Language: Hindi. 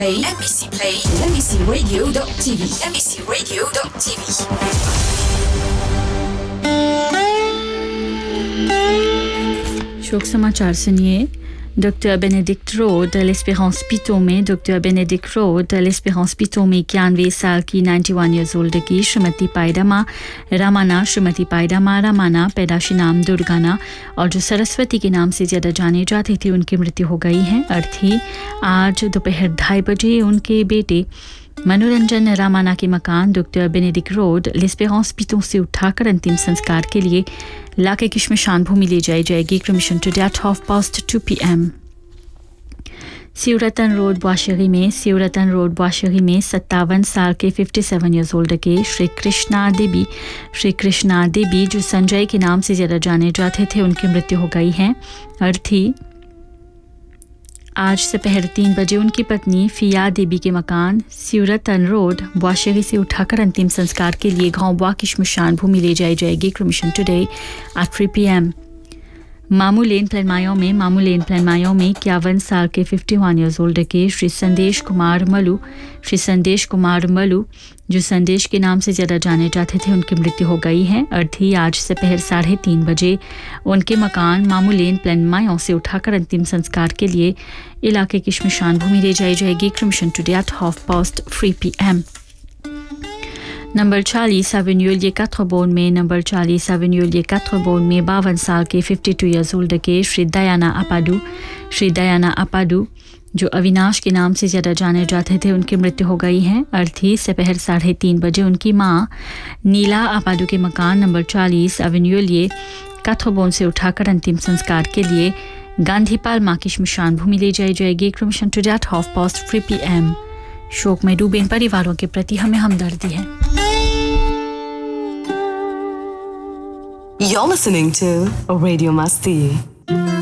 NBC Play, NBCRadio.tv, NBCRadio.tv. शोक समाचार सुनिए। Doctor Benedict road l'Espérance Pitot में doctor Benedict road l'Espérance Pitot में 91 साल की 91 ईयर्स ओल्ड की श्रीमती पायदामा रामाना पैदाशी नाम दुर्गाना और जो सरस्वती के नाम से ज़्यादा जाने जाती थी उनकी मृत्यु हो गई है। अर्थी आज दोपहर 2:30 बजे उनके बेटे मनोरंजन रामाना के मकान doctor Benedict road l'Espérance Pitot से उठाकर अंतिम संस्कार के लिए इलाके की श्मशान भूमि ले जाई जाएगी। Cremation today at 2:30 PM। सिवरतन road बुआशरी में 57 साल के 57 ईयर्स ओल्ड के श्री कृष्णा देवी जो संजय के नाम से ज़्यादा जाने जाते थे उनकी मृत्यु हो गई है। अर्थी आज दोपहर 3 बजे उनकी पत्नी फिया देवी के मकान सिवरतन रोड बुआशरी से उठाकर अंतिम संस्कार के लिए गांव बुआ की श्मशान भूमि ले जाई जाएगी। Cremation today at 3 PM। मामू लेन प्लानमायों में 51 साल के 51 ईयर्स ओल्ड के श्री संदेश कुमार मलू जो संदेश के नाम से ज़्यादा जाने जाते थे उनकी मृत्यु हो गई है। अर्थी आज दोपहर 3:30 बजे उनके मकान मामू लेन प्लानमायों से उठाकर अंतिम संस्कार के लिए इलाके की श्मशान भूमि ले जाई जाएगी। Cremation today at 3:30 PM। Number 40 Avenue लिए 4 में 52 साल के 52 ईयर्स ओल्ड के श्री दयाना अपाडू जो अविनाश के नाम से ज़्यादा जाने जाते थे उनकी मृत्यु हो गई है। अर्थी दोपहर 3:30 बजे उनकी मां नीला अपाडू के मकान नंबर 40 एवेन्यू लिए 4 से उठाकर अंतिम संस्कार के लिए गांधीपाल मां की श्मशान भूमि ले जाई जाएगी। Cremation today at 3:30 PM। शोक में डूबे परिवारों के प्रति हमें हमदर्दी है। You're listening to Radio Masti.